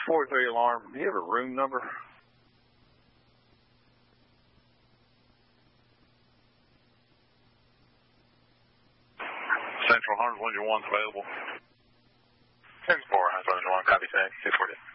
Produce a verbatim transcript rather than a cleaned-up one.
forty-three alarm. Do you have a room number? Central, Harms one, your one's available. ten four, Harms one, your one, copy, thanks, two forty.